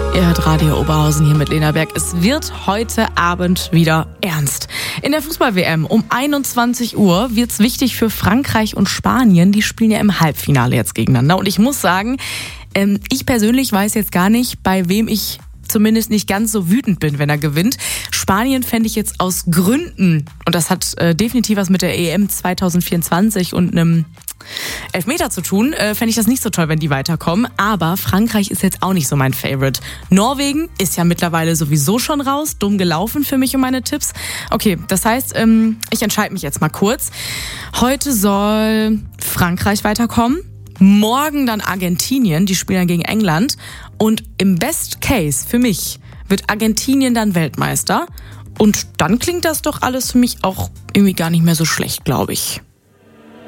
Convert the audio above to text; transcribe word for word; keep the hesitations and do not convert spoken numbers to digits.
Ihr hört Radio Oberhausen hier mit Lena Berg. Es wird heute Abend wieder ernst. In der Fußball-W M um einundzwanzig Uhr wird es wichtig für Frankreich und Spanien. Die spielen ja im Halbfinale jetzt gegeneinander. Und ich muss sagen, ähm, ich persönlich weiß jetzt gar nicht, bei wem ich zumindest nicht ganz so wütend bin, wenn er gewinnt. Spanien fände ich jetzt aus Gründen, und das hat äh, definitiv was mit der E M zwanzig vierundzwanzig und einem Elfmeter zu tun, äh, fände ich das nicht so toll, wenn die weiterkommen. Aber Frankreich ist jetzt auch nicht so mein Favorite. Norwegen ist ja mittlerweile sowieso schon raus. Dumm gelaufen für mich und meine Tipps. Okay, das heißt, ähm, ich entscheide mich jetzt mal kurz. Heute soll Frankreich weiterkommen. Morgen dann Argentinien, die spielen dann gegen England. Und im Best Case für mich wird Argentinien dann Weltmeister. Und dann klingt das doch alles für mich auch irgendwie gar nicht mehr so schlecht, glaube ich.